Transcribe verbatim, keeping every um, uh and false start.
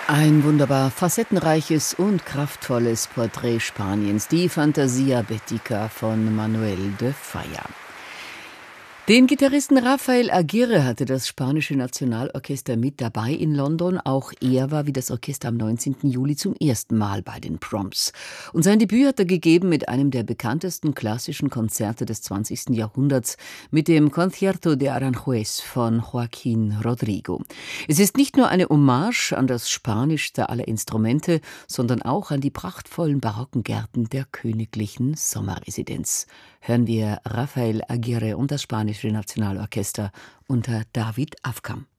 Ein wunderbar facettenreiches und kraftvolles Porträt Spaniens, die Fantasia Bética von Manuel de Falla. Den Gitarristen Rafael Aguirre hatte das spanische Nationalorchester mit dabei in London. Auch er war wie das Orchester am neunzehnten Juli zum ersten Mal bei den Proms. Und sein Debüt hat er gegeben mit einem der bekanntesten klassischen Konzerte des zwanzigsten Jahrhunderts, mit dem Concierto de Aranjuez von Joaquín Rodrigo. Es ist nicht nur eine Hommage an das spanischste aller Instrumente, sondern auch an die prachtvollen barocken Gärten der königlichen Sommerresidenz. Hören wir Rafael Aguirre und das spanische Nationalorchester unter David Afkam.